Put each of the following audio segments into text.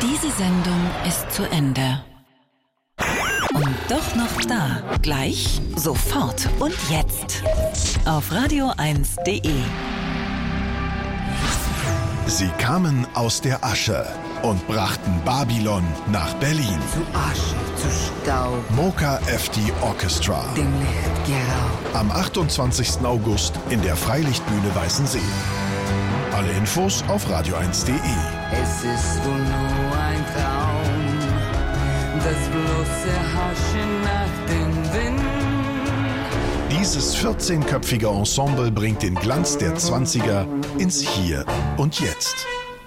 Diese Sendung ist zu Ende. Und doch noch da. Gleich, sofort und jetzt. Auf radio1.de. Sie kamen aus der Asche und brachten Babylon nach Berlin. Zu Asche, zu Staub. Mocha FD Orchestra. Dem Licht geraubt. Am 28. August in der Freilichtbühne Weißensee. Alle Infos auf radio1.de. Es ist wohl nur ein Traum, das bloße Haschen nach dem Wind. Dieses 14-köpfige Ensemble bringt den Glanz der 20er ins Hier und Jetzt.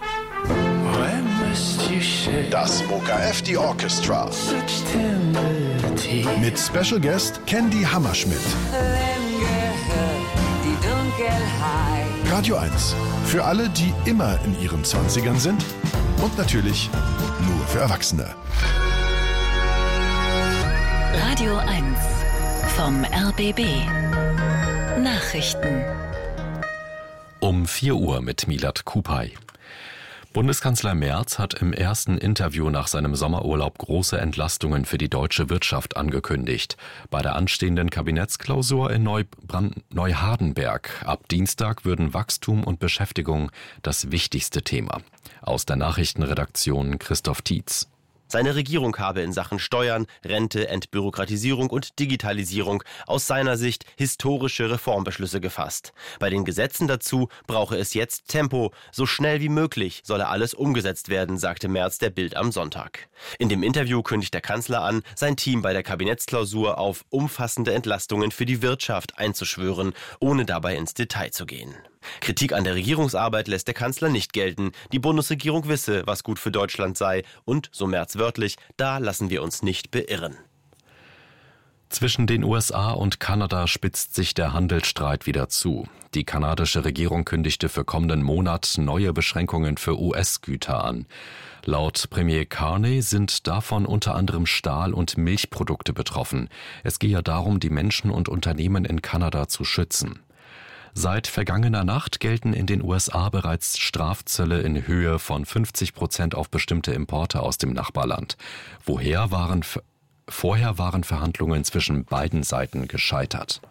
Das Mocha FD Orchestra. Mit Special Guest Candy Hammerschmidt. Die Dunkelheit. Radio 1. Für alle, die immer in ihren 20ern sind und natürlich nur für Erwachsene. Radio 1 vom RBB. Nachrichten. Um 4 Uhr mit Milad Kupay. Bundeskanzler Merz hat im ersten Interview nach seinem Sommerurlaub große Entlastungen für die deutsche Wirtschaft angekündigt. Bei der anstehenden Kabinettsklausur in Neuhardenberg ab Dienstag würden Wachstum und Beschäftigung das wichtigste Thema. Aus der Nachrichtenredaktion Christoph Tietz. Seine Regierung habe in Sachen Steuern, Rente, Entbürokratisierung und Digitalisierung aus seiner Sicht historische Reformbeschlüsse gefasst. Bei den Gesetzen dazu brauche es jetzt Tempo. So schnell wie möglich solle alles umgesetzt werden, sagte Merz der Bild am Sonntag. In dem Interview kündigt der Kanzler an, sein Team bei der Kabinettsklausur auf umfassende Entlastungen für die Wirtschaft einzuschwören, ohne dabei ins Detail zu gehen. Kritik an der Regierungsarbeit lässt der Kanzler nicht gelten. Die Bundesregierung wisse, was gut für Deutschland sei. Und, so Merz wörtlich, da lassen wir uns nicht beirren. Zwischen den USA und Kanada spitzt sich der Handelsstreit wieder zu. Die kanadische Regierung kündigte für kommenden Monat neue Beschränkungen für US-Güter an. Laut Premier Carney sind davon unter anderem Stahl- und Milchprodukte betroffen. Es gehe darum, die Menschen und Unternehmen in Kanada zu schützen. Seit vergangener Nacht gelten in den USA bereits Strafzölle in Höhe von 50% auf bestimmte Importe aus dem Nachbarland. Vorher waren Verhandlungen zwischen beiden Seiten gescheitert.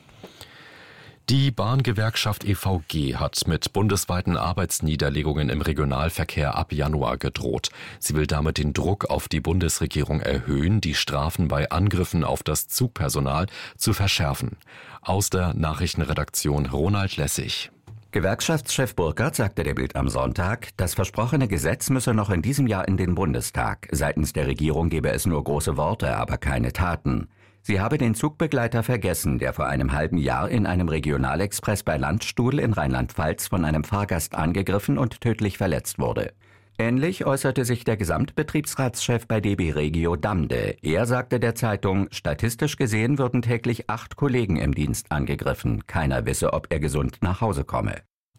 Die Bahngewerkschaft EVG hat mit bundesweiten Arbeitsniederlegungen im Regionalverkehr ab Januar gedroht. Sie will damit den Druck auf die Bundesregierung erhöhen, die Strafen bei Angriffen auf das Zugpersonal zu verschärfen. Aus der Nachrichtenredaktion Ronald Lessig. Gewerkschaftschef Burkhardt sagte der Bild am Sonntag, das versprochene Gesetz müsse noch in diesem Jahr in den Bundestag. Seitens der Regierung gebe es nur große Worte, aber keine Taten. Sie habe den Zugbegleiter vergessen, der vor einem halben Jahr in einem Regionalexpress bei Landstuhl in Rheinland-Pfalz von einem Fahrgast angegriffen und tödlich verletzt wurde. Ähnlich äußerte sich der Gesamtbetriebsratschef bei DB Regio Damde. Er sagte der Zeitung, statistisch gesehen würden täglich 8 Kollegen im Dienst angegriffen. Keiner wisse, ob er gesund nach Hause komme.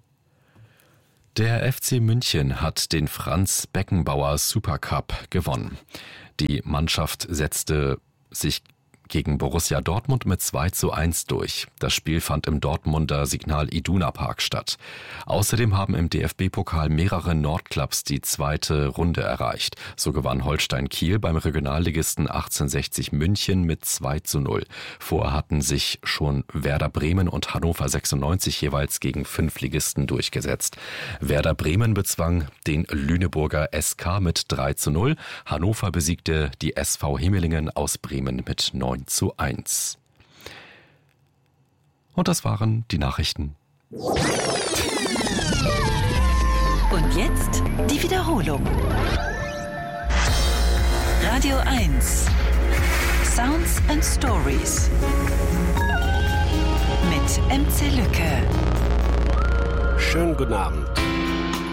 Der FC München hat den Franz Beckenbauer Supercup gewonnen. Die Mannschaft setzte sich gegen Borussia Dortmund mit 2:1 durch. Das Spiel fand im Dortmunder Signal Iduna Park statt. Außerdem haben im DFB-Pokal mehrere Nordclubs die zweite Runde erreicht. So gewann Holstein Kiel beim Regionalligisten 1860 München mit 2:0. Vorher hatten sich schon Werder Bremen und Hannover 96 jeweils gegen 5 Ligisten durchgesetzt. Werder Bremen bezwang den Lüneburger SK mit 3:0. Hannover besiegte die SV Himmelingen aus Bremen mit 9:1. Und das waren die Nachrichten. Und jetzt die Wiederholung. Radio 1. Sounds and Stories. Mit MC Lücke. Schönen guten Abend.